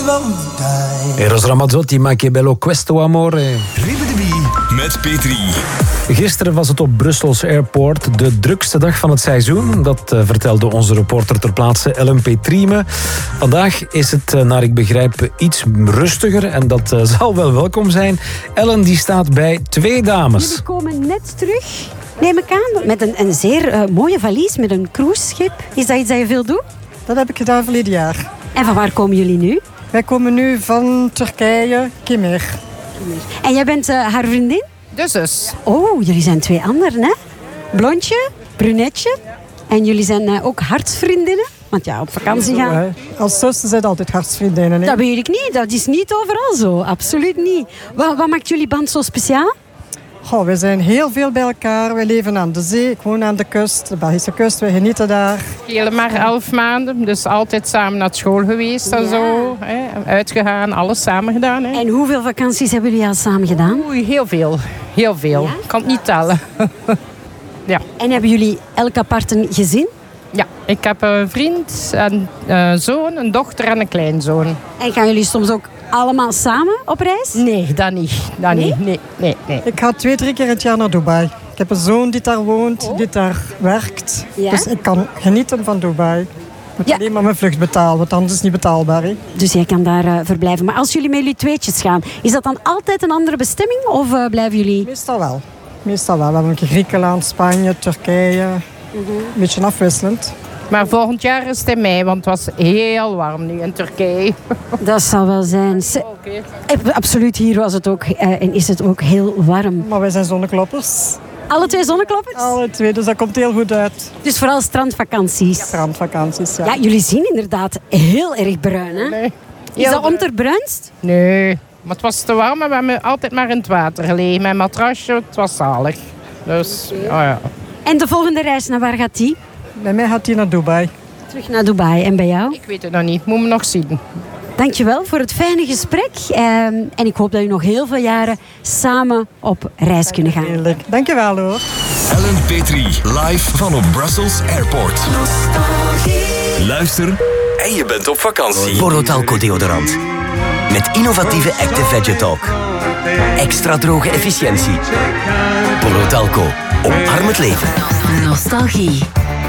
Eros Ramazzotti, ma che bello questo amore. Ribedebie met Petri. Gisteren was het op Brussels Airport de drukste dag van het seizoen. Dat vertelde onze reporter ter plaatse Ellen Petrieme. Vandaag is het, naar ik begrijp, iets rustiger en dat zal wel welkom zijn. Ellen die staat bij twee dames. Jullie komen net terug, neem ik aan, met een zeer mooie valies met een cruiseschip. Is dat iets dat je veel doet? Dat heb ik gedaan verleden jaar. En van waar komen jullie nu? Wij komen nu van Turkije, Kemer. En jij bent haar vriendin? De zus. Oh, jullie zijn twee anderen, hè? Blondje, brunetje. En jullie zijn ook hartsvriendinnen? Want ja, op vakantie gaan... Als zussen zijn het altijd hartsvriendinnen. Hè? Dat weet ik niet. Dat is niet overal zo. Absoluut niet. Wat maakt jullie band zo speciaal? Goh, we zijn heel veel bij elkaar. We leven aan de zee. Ik woon aan de kust, de Belgische kust. We genieten daar. Helemaal 11 maanden. Dus altijd samen naar school geweest en zo. Hè. Uitgegaan, alles samen gedaan. Hè. En hoeveel vakanties hebben jullie al samen gedaan? Oei, heel veel. Heel veel. Ja? Ik kan het niet tellen. Ja. En hebben jullie elk apart een gezin? Ja, ik heb een vriend, een zoon, een dochter en een kleinzoon. En gaan jullie soms ook allemaal samen op reis? Nee, dat niet. Nee. Ik ga 2-3 keer in het jaar naar Dubai. Ik heb een zoon die daar woont, die daar werkt. Ja? Dus ik kan genieten van Dubai. Ik moet alleen maar mijn vlucht betalen, want anders is het niet betaalbaar. Hè? Dus jij kan daar verblijven. Maar als jullie met jullie tweetjes gaan, is dat dan altijd een andere bestemming? Of blijven jullie... Meestal wel. We hebben een keer Griekenland, Spanje, Turkije. Een beetje afwisselend. Maar volgend jaar is het in mei, want het was heel warm nu in Turkije. Dat zal wel zijn. Absoluut, hier was het ook en is het ook heel warm. Maar wij zijn zonnekloppers. Alle twee zonnekloppers? Alle twee, dus dat komt heel goed uit. Dus vooral strandvakanties. Strandvakanties, ja. Ja, jullie zien inderdaad heel erg bruin, hè? Nee. Is dat onderbruinst? Nee, maar het was te warm en we hebben altijd maar in het water gelegen. Mijn matrasje, het was zalig. Dus, ja. En de volgende reis, naar waar gaat die? Bij mij gaat hij naar Dubai. Terug naar Dubai. En bij jou? Ik weet het nog niet, moet me nog zien. Dankjewel voor het fijne gesprek. En ik hoop dat u nog heel veel jaren samen op reis kunnen gaan. Heerlijk. Dankjewel hoor. Ellen Petri, live van op Brussels Airport. Luister en je bent op vakantie. Porotalco deodorant. Met innovatieve Active Vegetalk. Extra droge efficiëntie. Porotalco. Omarm het leven. Nostalgie.